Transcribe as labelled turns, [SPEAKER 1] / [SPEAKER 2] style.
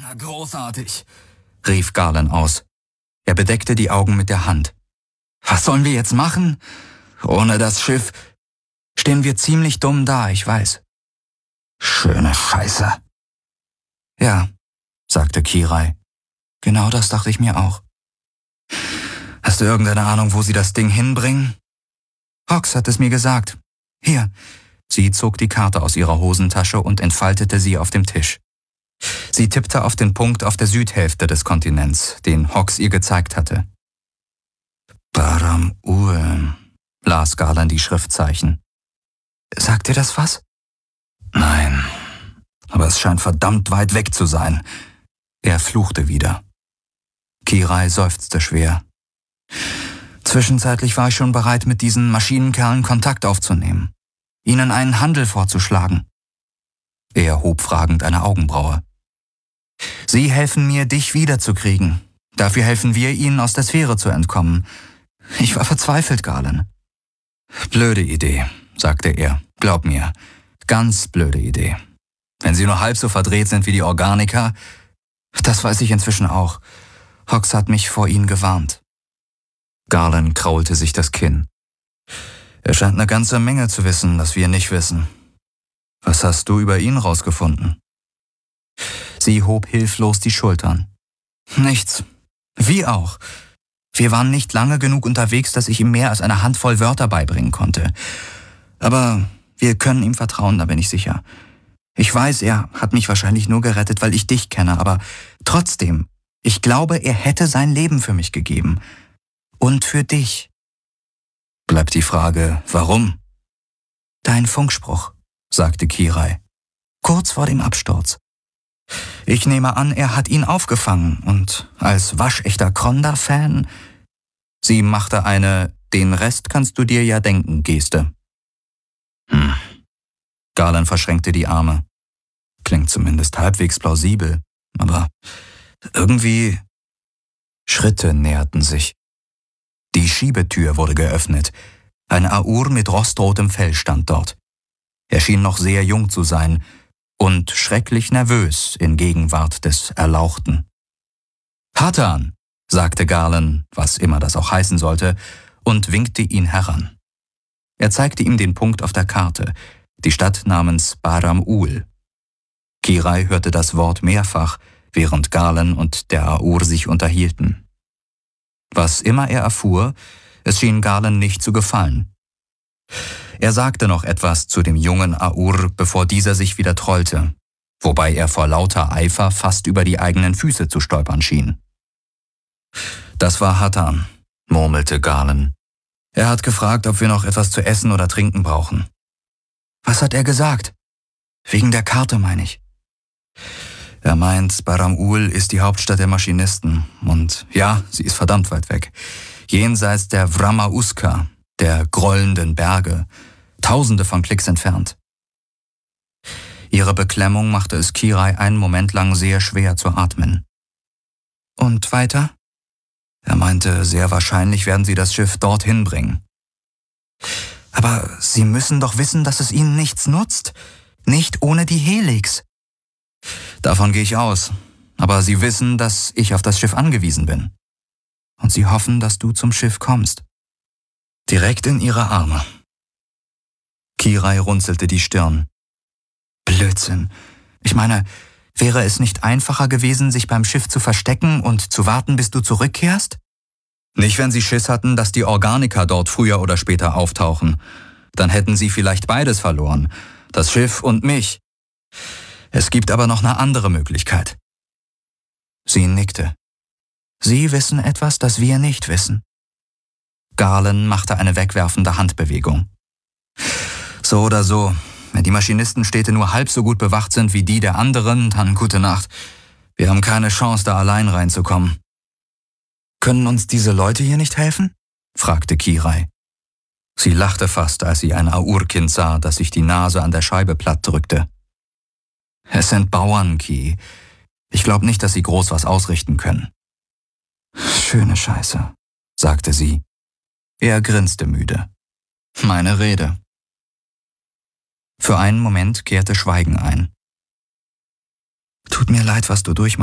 [SPEAKER 1] Na, großartig, rief Garland aus. Er bedeckte die Augen mit der Hand. Was sollen wir jetzt machen? Ohne das Schiff stehen wir ziemlich dumm da, ich weiß. Schöne Scheiße. Ja, sagte Kirai. Genau das dachte ich mir auch. Hast du irgendeine Ahnung, wo sie das Ding hinbringen? Hawks hat es mir gesagt. Hier. Sie zog die Karte aus ihrer Hosentasche und entfaltete sie auf dem Tisch. Sie tippte auf den Punkt auf der Südhälfte des Kontinents, den Hawks ihr gezeigt hatte. Baram-Ul, las Garland die Schriftzeichen. Sagt dir das was? Nein, aber es scheint verdammt weit weg zu sein. Er fluchte wieder. Kirai seufzte schwer. Zwischenzeitlich war ich schon bereit, mit diesen Maschinenkerlen Kontakt aufzunehmen, ihnen einen Handel vorzuschlagen. Er hob fragend eine Augenbraue. Sie helfen mir, dich wiederzukriegen. Dafür helfen wir ihnen, aus der Sphäre zu entkommen. Ich war verzweifelt, Garland. Blöde Idee, sagte er. Glaub mir, ganz blöde Idee. Wenn sie nur halb so verdreht sind wie die Organiker, das weiß ich inzwischen auch. Hawks hat mich vor ihnen gewarnt. Garland kraulte sich das Kinn. Er scheint eine ganze Menge zu wissen, das wir nicht wissen. Was hast du über ihn rausgefunden? Sie hob hilflos die Schultern. Nichts. Wie auch. Wir waren nicht lange genug unterwegs, dass ich ihm mehr als eine Handvoll Wörter beibringen konnte. Aber wir können ihm vertrauen, da bin ich sicher. Ich weiß, er hat mich wahrscheinlich nur gerettet, weil ich dich kenne, aber trotzdem, ich glaube, er hätte sein Leben für mich gegeben. Und für dich. Bleibt die Frage, warum? Dein Funkspruch, sagte Kirai. Kurz vor dem Absturz. Ich nehme an, er hat ihn aufgefangen und als waschechter Kronda-Fan... Sie machte eine »Den Rest kannst du dir ja denken« Geste. Garland verschränkte die Arme. Klingt zumindest halbwegs plausibel, aber irgendwie... Schritte näherten sich. Die Schiebetür wurde geöffnet. Ein Aur mit rostrotem Fell stand dort. Er schien noch sehr jung zu sein und schrecklich nervös in Gegenwart des Erlauchten. »Hatan«, sagte Garland, was immer das auch heißen sollte, und winkte ihn heran. Er zeigte ihm den Punkt auf der Karte, die Stadt namens Baram-Ul. Kirai hörte das Wort mehrfach, während Garland und der Aur sich unterhielten. Was immer er erfuhr, es schien Garland nicht zu gefallen. Er sagte noch etwas zu dem jungen Aur, bevor dieser sich wieder trollte, wobei er vor lauter Eifer fast über die eigenen Füße zu stolpern schien. »Das war Hatan«, murmelte Garland. »Er hat gefragt, ob wir noch etwas zu essen oder trinken brauchen.« »Was hat er gesagt?« »Wegen der Karte, meine ich.« »Er meint, Baram-Ul ist die Hauptstadt der Maschinisten. Und ja, sie ist verdammt weit weg. Jenseits der Vrama-Uska, der grollenden Berge, Tausende von Klicks entfernt.« Ihre Beklemmung machte es Kirai einen Moment lang sehr schwer zu atmen. »Und weiter?« Er meinte, sehr wahrscheinlich werden sie das Schiff dorthin bringen. »Aber Sie müssen doch wissen, dass es Ihnen nichts nutzt. Nicht ohne die Helix.« »Davon gehe ich aus. Aber Sie wissen, dass ich auf das Schiff angewiesen bin. Und Sie hoffen, dass du zum Schiff kommst. Direkt in Ihre Arme.« Kirai runzelte die Stirn. »Blödsinn. Ich meine, wäre es nicht einfacher gewesen, sich beim Schiff zu verstecken und zu warten, bis du zurückkehrst?« »Nicht, wenn sie Schiss hatten, dass die Organiker dort früher oder später auftauchen. Dann hätten sie vielleicht beides verloren, das Schiff und mich. Es gibt aber noch eine andere Möglichkeit.« Sie nickte. »Sie wissen etwas, das wir nicht wissen.« Garland machte eine wegwerfende Handbewegung. »So oder so, wenn die Maschinistenstädte nur halb so gut bewacht sind wie die der anderen, dann gute Nacht. Wir haben keine Chance, da allein reinzukommen.« »Können uns diese Leute hier nicht helfen?« fragte Kirai. Sie lachte fast, als sie ein Aurkind sah, das sich die Nase an der Scheibe platt drückte. »Es sind Bauern, Ki. Ich glaube nicht, dass sie groß was ausrichten können.« »Schöne Scheiße«, sagte sie. Er grinste müde. »Meine Rede.« Für einen Moment kehrte Schweigen ein. »Tut mir leid, was du